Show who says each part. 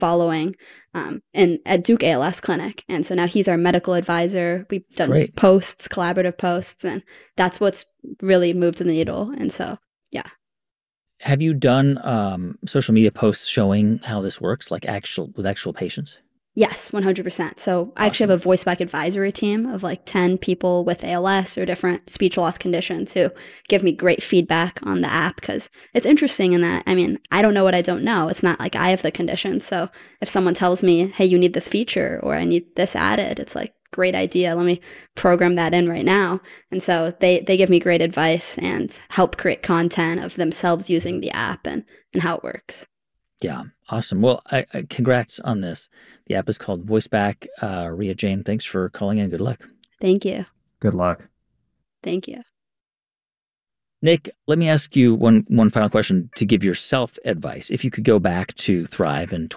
Speaker 1: following at Duke ALS Clinic. And so now he's our medical advisor. We've done
Speaker 2: Great.
Speaker 1: posts, collaborative posts, and that's what's really moved the needle. And so, yeah.
Speaker 2: Have you done social media posts showing how this works, like actual patients?
Speaker 1: Yes, 100%. So I actually
Speaker 2: Awesome.
Speaker 1: have a voice back advisory team of like 10 people with ALS or different speech loss conditions who give me great feedback on the app because it's interesting in that, I mean, I don't know what I don't know. It's not like I have the condition. So if someone tells me, hey, you need this feature or I need this added, it's like, great idea. Let me program that in right now. And so they give me great advice and help create content of themselves using the app and how it works.
Speaker 2: Yeah, awesome. Well, congrats on this. The app is called VoiceBack. Ria Jane, thanks for calling in. Good luck.
Speaker 1: Thank you.
Speaker 3: Good luck.
Speaker 1: Thank you.
Speaker 2: Nick, let me ask you one final question to give yourself advice. If you could go back to Thrive in